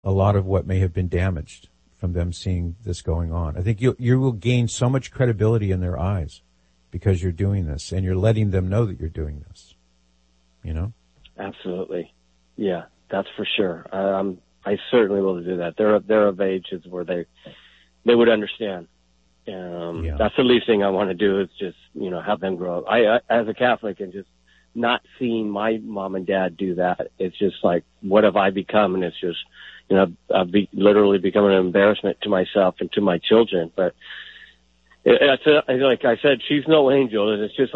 a lot of what may have been damaged from them seeing this going on. I think you will gain so much credibility in their eyes because you're doing this and you're letting them know that you're doing this. You know? Absolutely. Yeah, that's for sure. I certainly will do that. They're of ages where they would understand. That's the least thing I want to do is just, have them grow up. I as a Catholic, and just not seeing my mom and dad do that, it's just like, what have I become? And it's just, I've literally become an embarrassment to myself and to my children. But like I said, she's no angel, and it's just,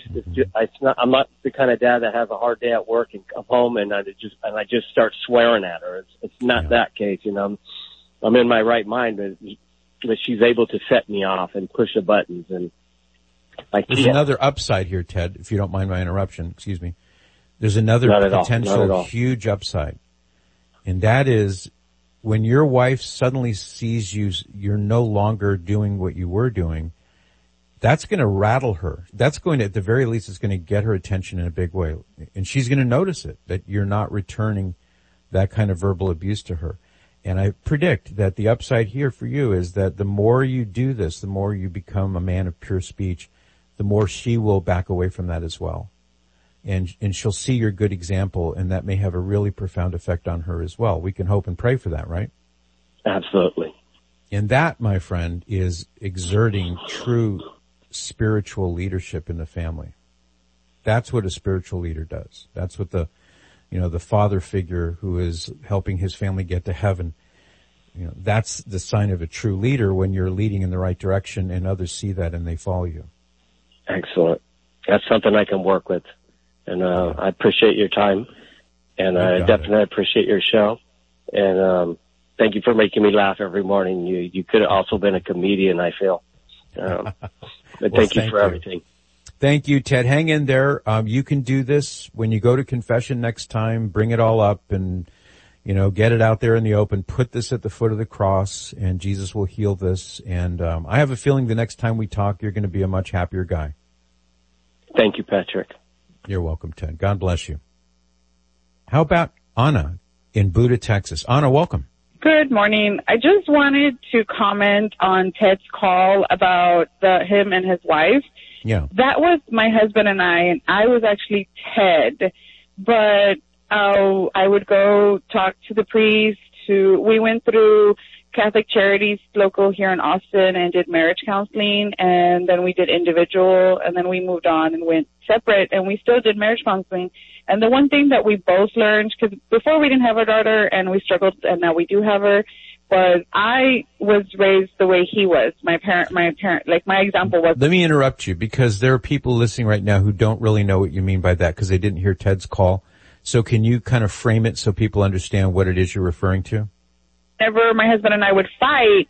I'm not the kind of dad that has a hard day at work and come home and I just start swearing at her. It's not that case, I'm in my right mind, but she's able to set me off and push the buttons. And there's another upside here, Ted, if you don't mind my interruption. Excuse me. There's another potential huge upside. And that is when your wife suddenly sees you're no longer doing what you were doing, that's going to rattle her. That's going to, at the very least, it's going to get her attention in a big way. And she's going to notice it, that you're not returning that kind of verbal abuse to her. And I predict that the upside here for you is that the more you do this, the more you become a man of pure speech, the more she will back away from that as well. And she'll see your good example, and that may have a really profound effect on her as well. We can hope and pray for that, right? Absolutely. And that, my friend, is exerting true spiritual leadership in the family. That's what a spiritual leader does. That's what the father figure who is helping his family get to heaven, that's the sign of a true leader, when you're leading in the right direction and others see that and they follow you. Excellent. That's something I can work with. And I appreciate your time, and I definitely appreciate your show. And thank you for making me laugh every morning. You could have also been a comedian, I feel. But thank you for everything. Thank you, Ted. Hang in there. You can do this when you go to confession next time. Bring it all up and, get it out there in the open. Put this at the foot of the cross, and Jesus will heal this. And I have a feeling the next time we talk, you're going to be a much happier guy. Thank you, Patrick. You're welcome, Ted. God bless you. How about Anna in Buda, Texas? Anna, welcome. Good morning. I just wanted to comment on Ted's call about him and his wife. Yeah. That was my husband and I was actually Ted. But I would go talk to the priest. We went through Catholic Charities local here in Austin and did marriage counseling, and then we did individual, and then we moved on and went separate, and we still did marriage counseling. And the one thing that we both learned, because before we didn't have our daughter and we struggled, and now we do have her, was I was raised the way he was. My parent, like my example was. Let me interrupt you, because there are people listening right now who don't really know what you mean by that because they didn't hear Ted's call. So can you kind of frame it so people understand what it is you're referring to? Whenever my husband and I would fight,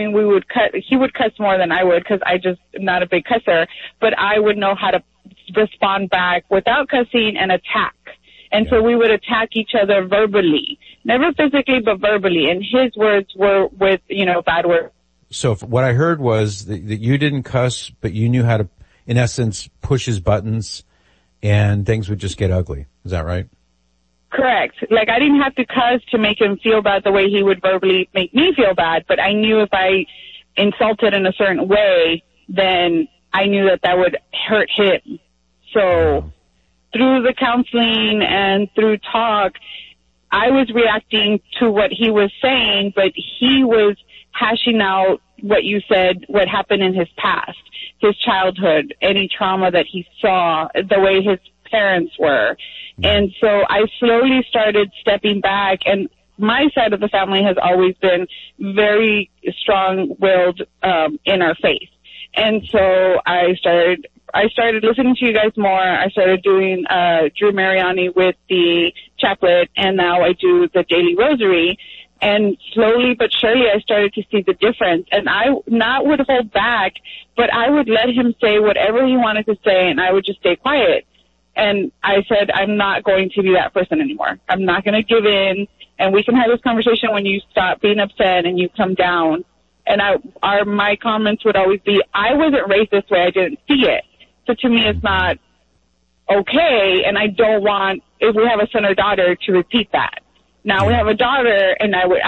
he would cuss more than I would because I just am not a big cusser, but I would know how to respond back without cussing and attack. And so we would attack each other verbally, never physically, but verbally. And his words were with, bad words. So what I heard was that you didn't cuss, but you knew how to, in essence, push his buttons and things would just get ugly. Is that right? Correct. Like, I didn't have to cuss to make him feel bad the way he would verbally make me feel bad, but I knew if I insulted in a certain way, then I knew that would hurt him. So through the counseling and through talk, I was reacting to what he was saying, but he was hashing out what you said, what happened in his past, his childhood, any trauma that he saw, the way his parents were. And so I slowly started stepping back, and my side of the family has always been very strong-willed in our faith. And so I started listening to you guys more. I started doing Drew Mariani with the chaplet, and now I do the daily rosary. And slowly but surely I started to see the difference. And I not would hold back, but I would let him say whatever he wanted to say, and I would just stay quiet. And I said, I'm not going to be that person anymore. I'm not going to give in. And we can have this conversation when you stop being upset and you come down. And my comments would always be, I wasn't raised this way. I didn't see it. So to me, it's not okay. And I don't want, if we have a son or daughter, to repeat that. Now we have a daughter, and I